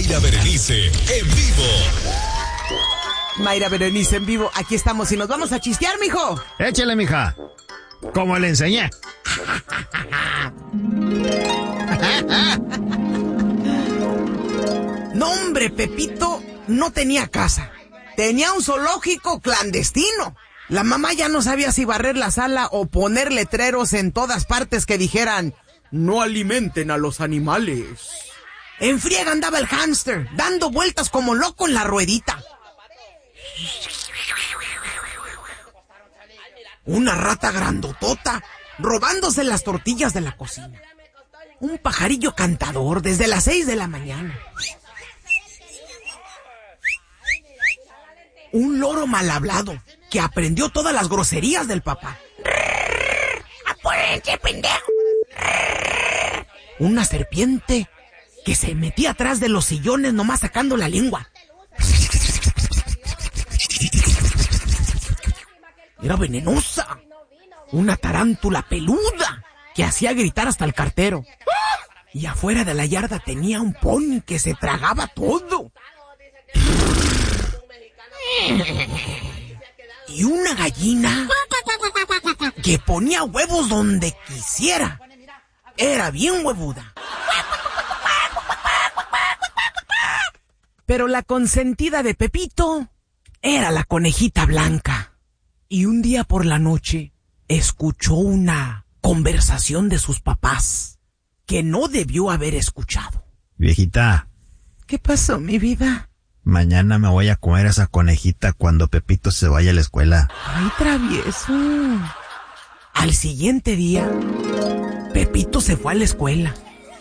Mayra Berenice en vivo. Mayra Berenice en vivo, aquí estamos y nos vamos a chistear, mijo. Échale, mija. Como le enseñé. No, hombre, Pepito no tenía casa. Tenía un zoológico clandestino. La mamá ya no sabía si barrer la sala o poner letreros en todas partes que dijeran: no alimenten a los animales. En friega andaba el hámster, dando vueltas como loco en la ruedita. Una rata grandotota, robándose las tortillas de la cocina. Un pajarillo cantador desde las 6 de la mañana. Un loro mal hablado que aprendió todas las groserías del papá. ¡Apúrense, pendejo! Una serpiente que se metía atrás de los sillones nomás sacando la lengua. Era venenosa. Una tarántula peluda que hacía gritar hasta el cartero. Y afuera de la yarda tenía un pony que se tragaba todo. Y una gallina que ponía huevos donde quisiera. Era bien huevuda. Pero la consentida de Pepito era la conejita blanca. Y un día por la noche escuchó una conversación de sus papás que no debió haber escuchado. Viejita. ¿Qué pasó, mi vida? Mañana me voy a comer esa conejita cuando Pepito se vaya a la escuela. ¡Ay, travieso! Al siguiente día, Pepito se fue a la escuela.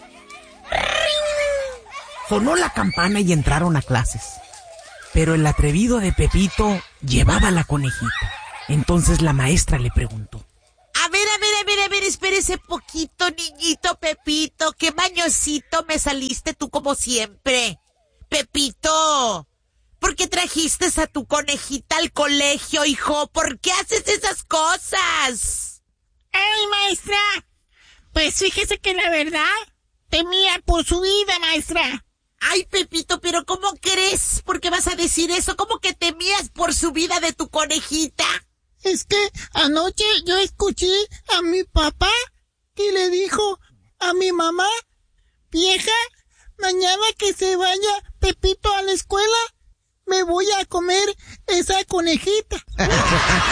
Sonó la campana y entraron a clases. Pero el atrevido de Pepito llevaba la conejita. Entonces la maestra le preguntó: A ver, espérese poquito, niñito Pepito. Qué mañosito me saliste tú como siempre. Pepito, ¿por qué trajiste a tu conejita al colegio, hijo? ¿Por qué haces esas cosas? Ay, maestra, pues fíjese que la verdad temía por su vida, maestra. Ay, Pepito, pero ¿cómo crees? ¿Por qué vas a decir eso? ¿Cómo que temías por su vida de tu conejita? Es que anoche yo escuché a mi papá que le dijo a mi mamá: vieja, mañana que se vaya Pepito a la escuela, me voy a comer esa conejita.